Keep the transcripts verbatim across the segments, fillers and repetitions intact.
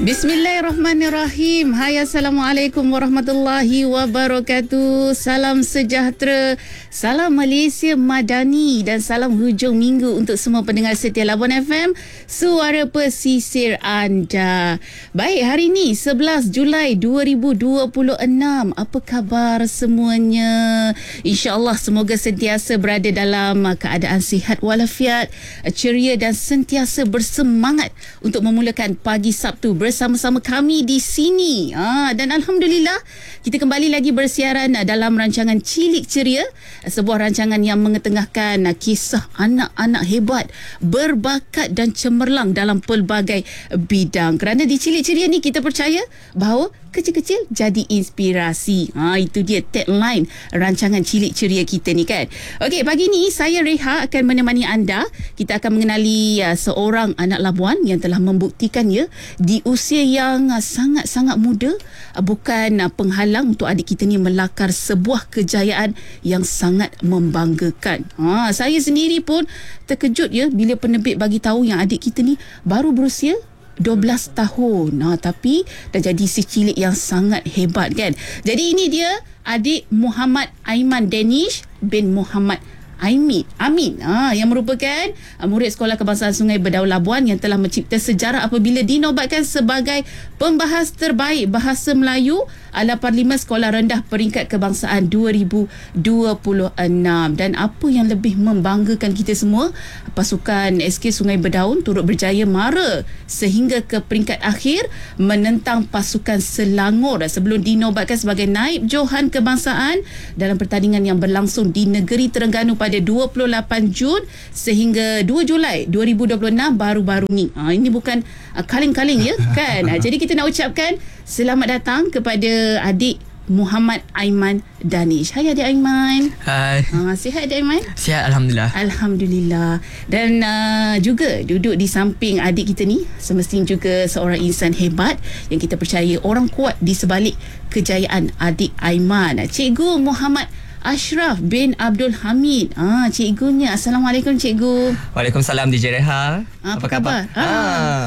Bismillahirrahmanirrahim. Hai, Assalamualaikum warahmatullahi wabarakatuh. Salam sejahtera, salam Malaysia Madani dan salam hujung minggu untuk semua pendengar setia Labuan F M, suara pesisir anda. Baik, hari ini sebelas Julai dua ribu dua puluh enam. Apa khabar semuanya? InsyaAllah semoga sentiasa berada dalam keadaan sihat walafiat, ceria dan sentiasa bersemangat untuk memulakan pagi Sabtu bersama-sama kami di sini. Ha, dan Alhamdulillah, kita kembali lagi bersiaran dalam rancangan Cilik Ceria, sebuah rancangan yang mengetengahkan kisah anak-anak hebat, berbakat dan cemerlang dalam pelbagai bidang. Kerana di Cilik Ceria ni kita percaya bahawa kecil-kecil jadi inspirasi. Ha, itu dia tagline rancangan Cilik Ceria kita ni kan. Okey, pagi ni saya Reha akan menemani anda. Kita akan mengenali uh, seorang anak Labuan yang telah membuktikannya di usia yang uh, sangat-sangat muda, uh, bukan uh, penghalang untuk adik kita ni melakar sebuah kejayaan yang sangat membanggakan. Ha, saya sendiri pun terkejut ya bila penerbit bagi tahu yang adik kita ni baru berusia dua belas tahun. Ha, tapi dah jadi si cilik yang sangat hebat kan. Jadi ini dia adik Muhammad Aiman Danish bin Muhammad Amin, Amin ha, yang merupakan uh, murid Sekolah Kebangsaan Sungai Berdaun Labuan yang telah mencipta sejarah apabila dinobatkan sebagai pembahas terbaik Bahasa Melayu ala Parlimen Sekolah Rendah Peringkat Kebangsaan dua ribu dua puluh enam. Dan apa yang lebih membanggakan kita semua, pasukan S K Sungai Berdaun turut berjaya mara sehingga ke peringkat akhir menentang pasukan Selangor sebelum dinobatkan sebagai naib Johan Kebangsaan dalam pertandingan yang berlangsung di negeri Terengganu pada dua puluh lapan Jun sehingga dua Julai dua ribu dua puluh enam baru-baru ni. Ha, ini bukan uh, kaling-kaling ya kan. Ha, jadi kita nak ucapkan selamat datang kepada adik Muhammad Aiman Danish. Hai adik Aiman. Hai. Ha, sihat adik Aiman? Sihat, Alhamdulillah. Alhamdulillah. Dan uh, juga duduk di samping adik kita ni semestinya juga seorang insan hebat yang kita percaya orang kuat di sebalik kejayaan adik Aiman, Cikgu Muhammad Ashraf bin Abdul Hamid. Ah, cikgunya. Assalamualaikum cikgu. Waalaikumsalam D J Reha. Ah, apa, apa khabar? khabar? Ah.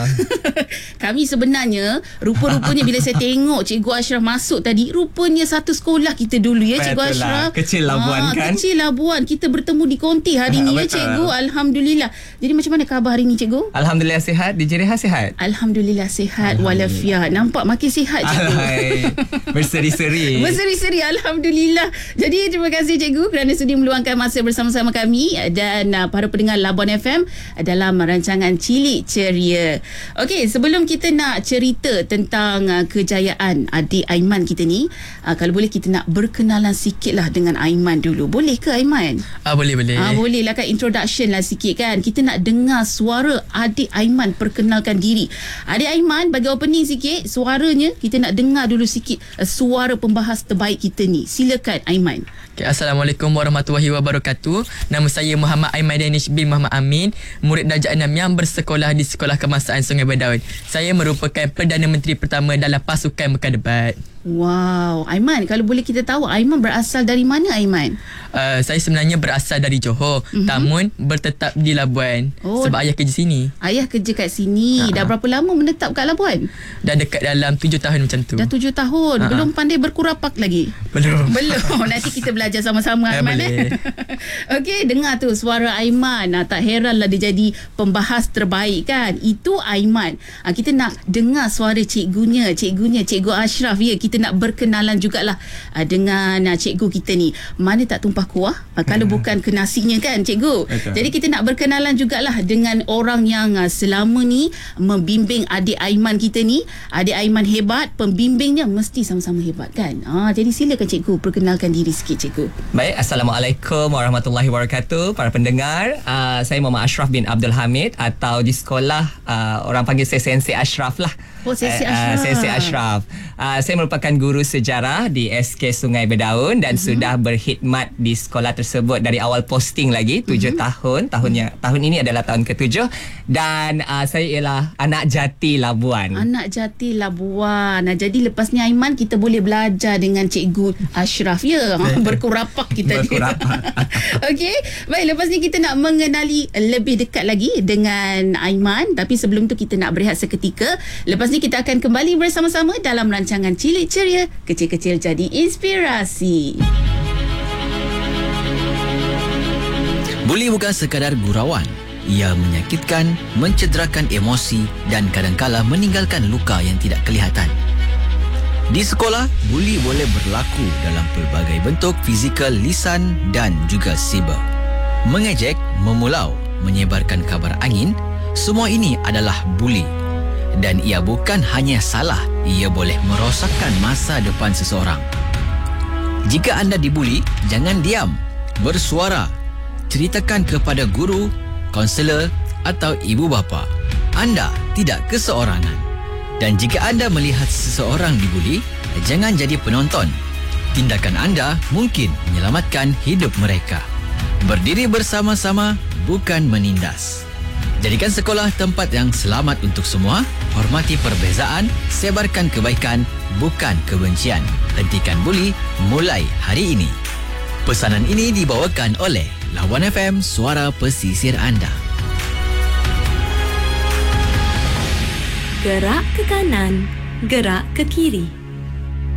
Kami sebenarnya rupa-rupanya bila saya tengok Cikgu Ashraf masuk tadi, rupanya satu sekolah kita dulu ya Cikgu Betul Ashraf. Lah. Kecil Labuan ah, kan? Kecil Labuan. Kita bertemu di konti hari ni ya cikgu. Alhamdulillah. Jadi macam mana khabar hari ni cikgu? Alhamdulillah sihat. D J Reha sihat? Alhamdulillah sihat walafiat. Nampak makin sihat cikgu. Berseri-seri. Berseri-seri. Alhamdulillah. Jadi terima kasih cikgu kerana sudi meluangkan masa bersama-sama kami dan uh, para pendengar Labuan F M dalam rancangan Cilik Ceria. Okey, sebelum kita nak cerita tentang uh, kejayaan adik Aiman kita ni, uh, kalau boleh kita nak berkenalan sikit lah dengan Aiman dulu. Boleh ke Aiman? Ah, boleh, boleh. Ah, boleh lah kan, introduction lah sikit kan. Kita nak dengar suara adik Aiman perkenalkan diri. Adik Aiman bagi opening sikit suaranya, kita nak dengar dulu sikit uh, suara pembahas terbaik kita ni. Silakan Aiman. Okay, Assalamualaikum warahmatullahi wabarakatuh. Nama saya Muhammad Aiman Danish bin Muhammad Amin, murid darjah enam yang bersekolah di Sekolah Kebangsaan Sungai Berdaun. Saya merupakan Perdana Menteri pertama dalam pasukan Mekar Debat. Wow, Aiman, kalau boleh kita tahu Aiman berasal dari mana Aiman? Uh, saya sebenarnya berasal dari Johor, mm-hmm. namun bertetap di Labuan oh, sebab ayah kerja sini. Ayah kerja kat sini. Uh-huh. Dah berapa lama menetap kat Labuan? Dah dekat dalam tujuh tahun macam tu. Dah tujuh tahun. Uh-huh. Belum pandai berkurapak lagi? Belum. Belum. Nanti kita belajar sama-sama eh, Aiman. Eh? Okey, dengar tu suara Aiman. Nah, tak heranlah dia jadi pembahas terbaik kan. Itu Aiman. Ah, kita nak dengar suara cikgunya, cikgunya, Cikgu Ashraf ya. Kita nak berkenalan jugalah uh, dengan uh, cikgu kita ni. Mana tak tumpah kuah uh, kalau hmm. bukan ke nasinya kan cikgu. Betul. Jadi kita nak berkenalan jugalah dengan orang yang uh, selama ni membimbing adik Aiman kita ni. Adik Aiman hebat, pembimbingnya mesti sama-sama hebat kan. Uh, jadi silakan cikgu perkenalkan diri sikit cikgu. Baik, Assalamualaikum warahmatullahi wabarakatuh. Para pendengar, uh, saya Muhammad Ashraf bin Abdul Hamid, atau di sekolah uh, orang panggil saya Sensei Ashraf lah. Oh, Sensei Ashraf. Uh, Sensei Ashraf. Uh, saya merupakan guru sejarah di S K Sungai Berdaun dan uh-huh. sudah berkhidmat di sekolah tersebut dari awal posting lagi tujuh uh-huh. tahun. Tahunnya tahun ini adalah tahun ketujuh dan uh, saya ialah anak jati Labuan. Anak jati Labuan. Nah, jadi lepas ni Aiman kita boleh belajar dengan Cikgu Ashraf ya. Berkurapak kita. Berkurapak. Okey. Baik, lepas ni kita nak mengenali lebih dekat lagi dengan Aiman, tapi sebelum tu kita nak berehat seketika. Lepas Seterusnya kita akan kembali bersama-sama dalam rancangan Cilik Ceria, Kecil-Kecil Jadi Inspirasi. Buli bukan sekadar gurauan. Ia menyakitkan, mencederakan emosi dan kadangkala meninggalkan luka yang tidak kelihatan. Di sekolah, buli boleh berlaku dalam pelbagai bentuk fizikal, lisan dan juga siber. Mengejek, memulau, menyebarkan kabar angin, semua ini adalah buli. Dan ia bukan hanya salah, ia boleh merosakkan masa depan seseorang. Jika anda dibuli, jangan diam, bersuara. Ceritakan kepada guru, kaunselor atau ibu bapa. Anda tidak keseorangan. Dan jika anda melihat seseorang dibuli, jangan jadi penonton. Tindakan anda mungkin menyelamatkan hidup mereka. Berdiri bersama-sama, bukan menindas. Jadikan sekolah tempat yang selamat untuk semua. Hormati perbezaan, sebarkan kebaikan, bukan kebencian. Hentikan buli mulai hari ini. Pesanan ini dibawakan oleh Lawan F M, suara pesisir anda. Gerak ke kanan, gerak ke kiri.